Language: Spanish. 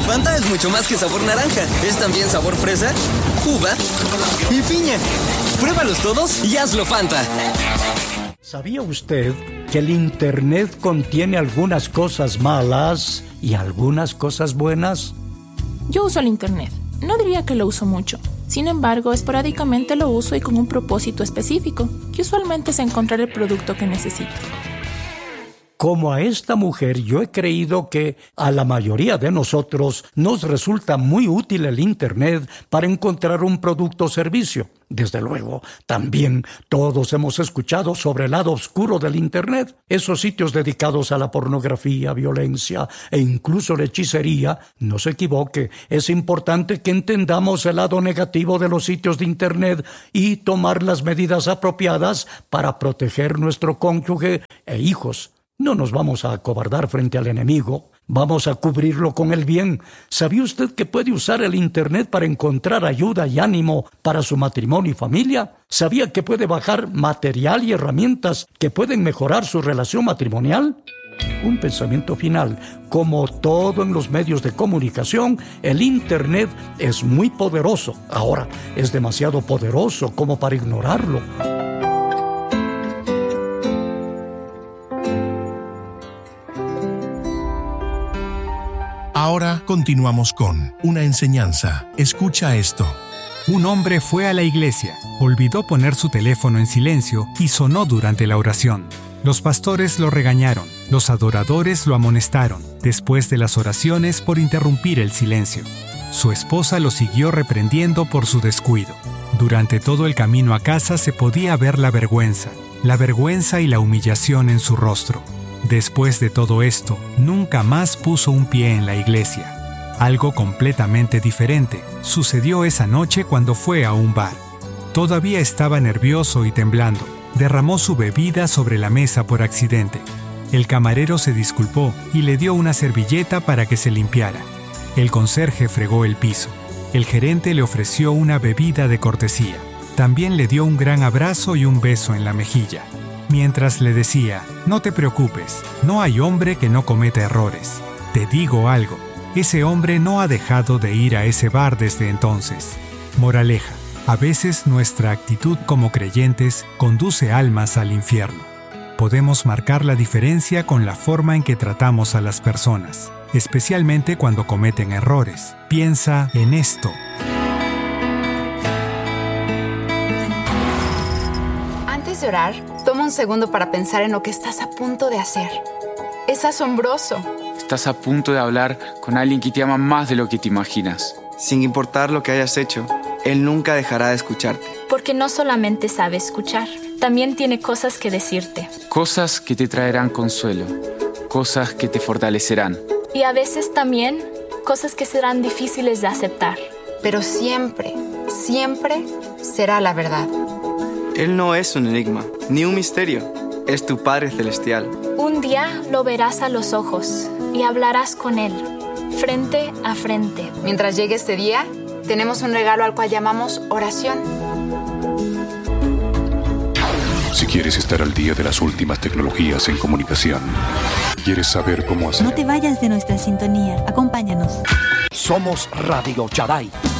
Fanta es mucho más que sabor naranja. Es también sabor fresa, uva y piña. Pruébalos todos y hazlo Fanta. ¿Sabía usted que el Internet contiene algunas cosas malas y algunas cosas buenas? Yo uso el Internet. No diría que lo uso mucho. Sin embargo, esporádicamente lo uso y con un propósito específico, que usualmente es encontrar el producto que necesito. Como a esta mujer, yo he creído que a la mayoría de nosotros nos resulta muy útil el Internet para encontrar un producto o servicio. Desde luego, también todos hemos escuchado sobre el lado oscuro del Internet, esos sitios dedicados a la pornografía, violencia e incluso la hechicería. No se equivoque, es importante que entendamos el lado negativo de los sitios de Internet y tomar las medidas apropiadas para proteger nuestro cónyuge e hijos. No nos vamos a acobardar frente al enemigo, vamos a cubrirlo con el bien. ¿Sabía usted que puede usar el Internet para encontrar ayuda y ánimo para su matrimonio y familia? ¿Sabía que puede bajar material y herramientas que pueden mejorar su relación matrimonial? Un pensamiento final. Como todo en los medios de comunicación, el Internet es muy poderoso. Ahora, es demasiado poderoso como para ignorarlo. Ahora continuamos con una enseñanza. Escucha esto. Un hombre fue a la iglesia, olvidó poner su teléfono en silencio y sonó durante la oración. Los pastores lo regañaron, los adoradores lo amonestaron, después de las oraciones por interrumpir el silencio. Su esposa lo siguió reprendiendo por su descuido. Durante todo el camino a casa se podía ver la vergüenza y la humillación en su rostro. Después de todo esto, nunca más puso un pie en la iglesia. Algo completamente diferente sucedió esa noche cuando fue a un bar. Todavía estaba nervioso y temblando. Derramó su bebida sobre la mesa por accidente. El camarero se disculpó y le dio una servilleta para que se limpiara. El conserje fregó el piso. El gerente le ofreció una bebida de cortesía. También le dio un gran abrazo y un beso en la mejilla. Mientras le decía, no te preocupes, no hay hombre que no cometa errores. Te digo algo, ese hombre no ha dejado de ir a ese bar desde entonces. Moraleja, a veces nuestra actitud como creyentes conduce almas al infierno. Podemos marcar la diferencia con la forma en que tratamos a las personas, especialmente cuando cometen errores. Piensa en esto. Antes de orar, toma un segundo para pensar en lo que estás a punto de hacer. Es asombroso. Estás a punto de hablar con alguien que te ama más de lo que te imaginas. Sin importar lo que hayas hecho, Él nunca dejará de escucharte. Porque no solamente sabe escuchar, también tiene cosas que decirte. Cosas que te traerán consuelo, cosas que te fortalecerán. Y a veces también cosas que serán difíciles de aceptar. Pero siempre, siempre será la verdad. Él no es un enigma, ni un misterio. Es tu Padre Celestial. Un día lo verás a los ojos y hablarás con Él, frente a frente. Mientras llegue este día, tenemos un regalo al cual llamamos oración. Si quieres estar al día de las últimas tecnologías en comunicación, quieres saber cómo hacer. No te vayas de nuestra sintonía. Acompáñanos. Somos Radio Chaday.